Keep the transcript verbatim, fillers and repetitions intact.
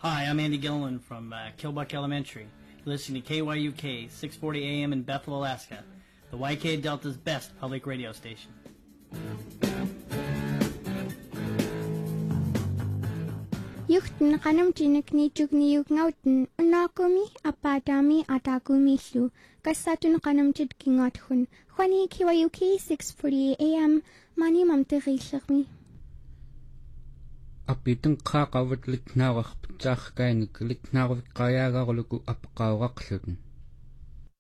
Hi, I'm Andy Gilliland from uh, Kilbuck Elementary. You're listening to K Y U K, six forty A M in Bethel, Alaska, the Y K Delta's best public radio station. Юхтэн канамтинекни чугниюгнаутэн унаакуми апаатаами атаакумииллу кассаатун канамтит кингаатхун хвани K Y U K six forty A M мани мамтериллерми апитэн qaaqavut litnaaruarpitsaarkaani litnaaruviqqaayaagaruluku аппеqauraqlutun